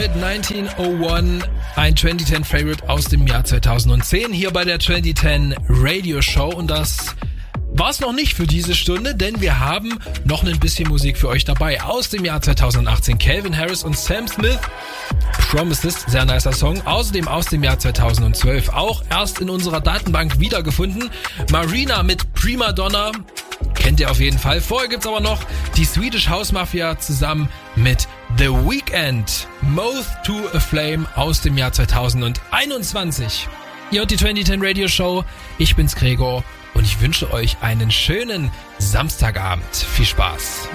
1901, ein 2010 Favorite aus dem Jahr 2010 hier bei der 2010 Radio Show. Und das war's noch nicht für diese Stunde, denn wir haben noch ein bisschen Musik für euch dabei aus dem Jahr 2018. Calvin Harris und Sam Smith, Promises, sehr nicer Song. Außerdem aus dem Jahr 2012, auch erst in unserer Datenbank wiedergefunden, Marina mit Prima Donna. Kennt ihr auf jeden Fall. Vorher gibt's aber noch die Swedish House Mafia zusammen mit The Weeknd, Moth to a Flame aus dem Jahr 2021. Ihr hört die 2010 Radio Show. Ich bin's Gregor und ich wünsche euch einen schönen Samstagabend. Viel Spaß.